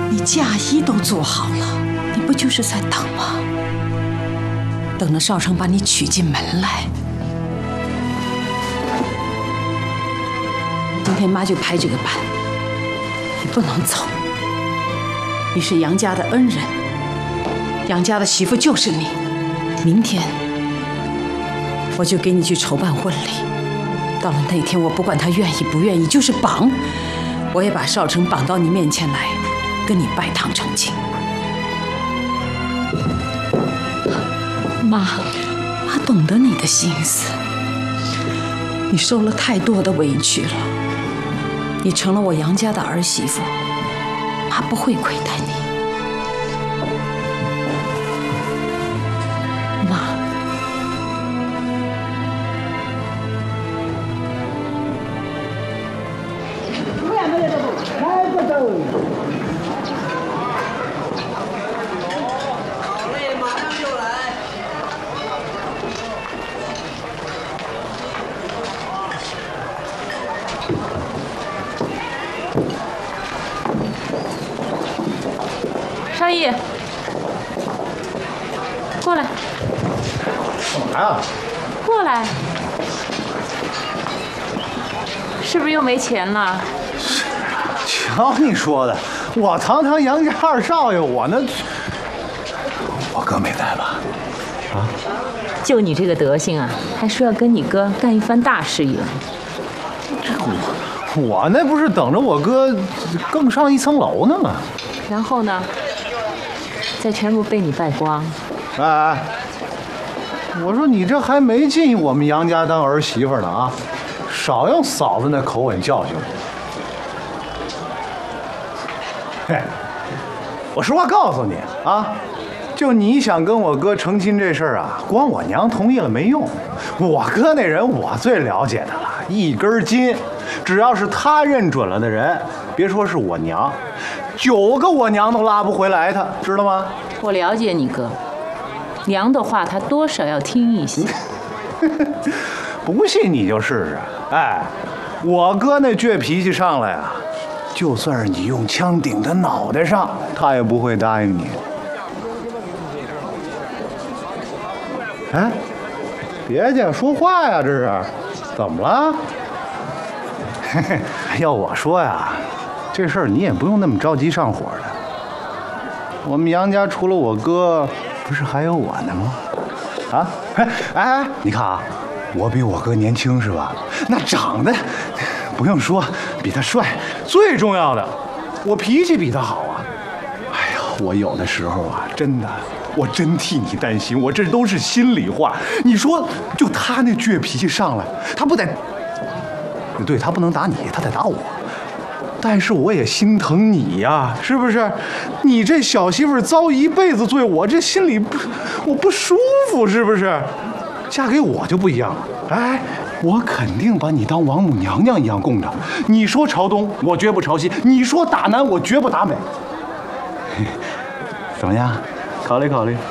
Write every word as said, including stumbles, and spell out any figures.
你嫁衣都做好了，你不就是在等吗？等着少成把你娶进门来。今天妈就拍这个板，你不能走。你是杨家的恩人，杨家的媳妇就是你。明天我就给你去筹办婚礼。到了那天，我不管他愿意不愿意，就是绑，我也把少成绑到你面前来，跟你拜堂成亲。妈，妈懂得你的心思，你受了太多的委屈了，你成了我杨家的儿媳妇，妈不会亏待你。妈， 少义，过来。 干嘛呀？ 过来。是不是又没钱了？ 瞧你说的，我堂堂杨家二少爷，我那……我哥没在吧？啊？ 就你这个德行啊，还说要跟你哥干一番大事业。 这我我那不是等着我哥更上一层楼呢吗？ 然后呢？再全部被你败光。 哎哎，我说你这还没进我们杨家当儿媳妇呢啊，少用嫂子那口吻教训我。嘿，我实话告诉你啊，就你想跟我哥成亲这事儿啊，光我娘同意了没用。我哥那人我最了解的了，一根筋，只要是他认准了的人，别说是我娘，九个我娘都拉不回来他，知道吗？ 我了解你哥，娘的话他多少要听一些。 不信你就试试。哎，我哥那倔脾气上来啊，就算是你用枪顶他脑袋上，他也不会答应你。哎，别介，说话呀，这是怎么了？嘿嘿，要我说呀，这事儿你也不用那么着急上火的。我们杨家除了我哥，不是还有我呢吗？啊，哎哎哎，你看啊，我比我哥年轻是吧？那长得不用说，比他帅。最重要的，我脾气比他好啊。哎呀，我有的时候啊，真的，我真替你担心，我这都是心里话。你说，就他那倔脾气上来，他不得，对他不能打你，他得打我。但是我也心疼你呀，是不是？你这小媳妇遭一辈子罪，我这心里不，我不舒服，是不是？嫁给我就不一样了，哎，我肯定把你当王母娘娘一样供着。你说朝东，我绝不朝西；你说打南，我绝不打北。怎么样？考虑考虑。